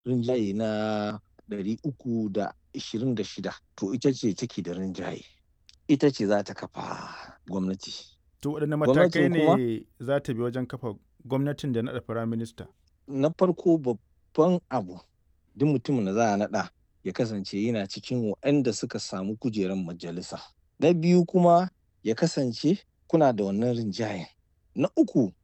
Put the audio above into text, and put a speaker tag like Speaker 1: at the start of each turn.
Speaker 1: rinjaye na 326, to ita ce take da rinjaye. Ita ce za ta kafa gwamnati.
Speaker 2: To waɗanne matakai
Speaker 1: Gwamnatin kuma
Speaker 2: ne za ta bi wajen kafa gwamnatin da naɗa firaminista?
Speaker 1: na farko babban abu, duk mutumin da za a naɗa ya kasance yana cikin waɗanda suka samu kujerar majalisa. Na biyu kuma ya kasance kuna da wannan rinjayen. Na uku